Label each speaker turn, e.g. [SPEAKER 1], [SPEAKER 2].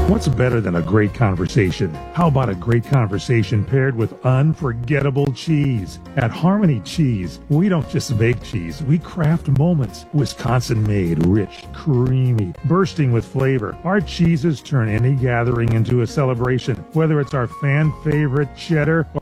[SPEAKER 1] What's better than a great conversation? How about a great conversation paired with unforgettable cheese? At Harmony Cheese, we don't just make cheese, we craft moments. Wisconsin-made, rich, creamy, bursting with flavor. Our cheeses turn any gathering into a celebration, whether it's our fan favorite cheddar or